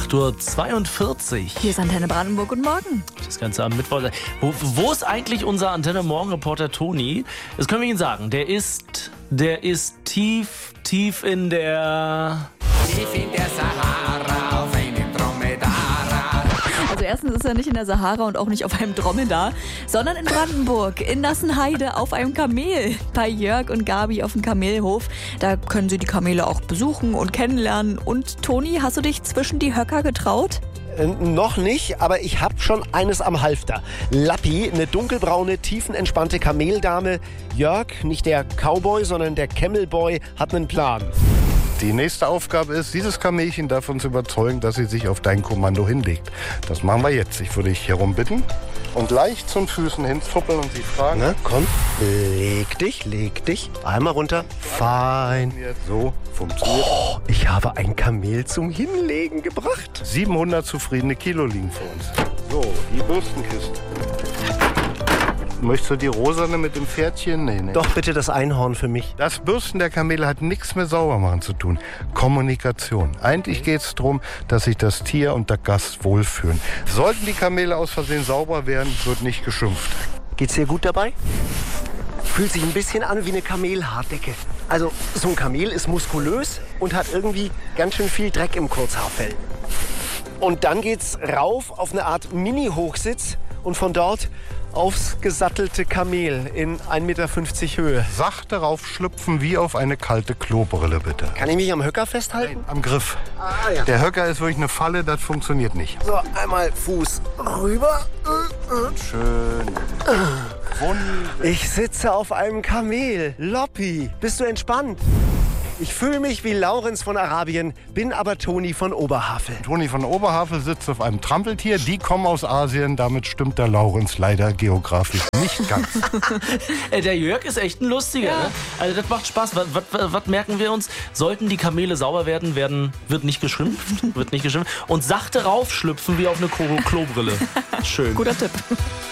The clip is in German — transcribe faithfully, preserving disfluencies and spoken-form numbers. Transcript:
acht Uhr zweiundvierzig. Hier ist Antenne Brandenburg. Guten Morgen. Das Ganze am Mittwoch. Wo, wo ist eigentlich unser Antenne Morgen-Reporter Toni? Das können wir Ihnen sagen. Der ist, der ist tief, tief in der... Tief in der Sahara auf einem Dromedar. Also erstens ist er nicht in der Sahara und auch nicht auf einem Dromedar, sondern in Brandenburg, in Nassenheide auf einem Kamel. Bei Jörg und Gabi auf dem Kamelhof. Da können Sie die Kamele auch besuchen und kennenlernen. Und Toni, hast du dich zwischen die Höcker getraut? Äh, noch nicht, aber ich hab schon eines am Halfter. Lappi, eine dunkelbraune, tiefenentspannte Kameldame. Jörg, nicht der Cowboy, sondern der Camelboy, hat einen Plan. Die nächste Aufgabe ist, dieses Kamelchen davon zu überzeugen, dass sie sich auf dein Kommando hinlegt. Das machen wir jetzt. Ich würde dich hierum bitten und leicht zu den Füßen hinzuppeln und sie fragen. Na, komm, leg dich, leg dich. Einmal runter. Fein. So funktioniert. Oh, ich habe ein Kamel zum Hinlegen gebracht. siebenhundert zufriedene Kilo liegen vor uns. So, die Bürstenkiste. Möchtest du die rosane mit dem Pferdchen? Nee, nee. Doch bitte das Einhorn für mich. Das Bürsten der Kamele hat nichts mit Saubermachen zu tun. Kommunikation. Eigentlich geht es darum, dass sich das Tier und der Gast wohlfühlen. Sollten die Kamele aus Versehen sauber werden, wird nicht geschimpft. Geht's dir gut dabei? Fühlt sich ein bisschen an wie eine Kamelhaardecke. Also so ein Kamel ist muskulös und hat irgendwie ganz schön viel Dreck im Kurzhaarfell. Und dann geht's rauf auf eine Art Mini-Hochsitz und von dort aufs gesattelte Kamel in ein Meter fünfzig Höhe. Sachte raufschlüpfen wie auf eine kalte Klobrille, bitte. Kann ich mich am Höcker festhalten? Am Griff. Ah, ja. Der Höcker ist wirklich eine Falle, das funktioniert nicht. So, einmal Fuß rüber. Schön. Wunderbar. Ich sitze auf einem Kamel. Loppi, bist du entspannt? Ich fühle mich wie Laurenz von Arabien, bin aber Toni von Oberhavel. Toni von Oberhavel sitzt auf einem Trampeltier. Die kommen aus Asien. Damit stimmt der Laurenz leider geografisch nicht ganz. Der Jörg ist echt ein Lustiger. Ja. Ne? Also das macht Spaß. Was, was, was merken wir uns? Sollten die Kamele sauber werden, werden wird nicht geschimpft. wird nicht geschimpft. Und sachte raufschlüpfen wie auf eine Klobrille. Schön. Guter Tipp.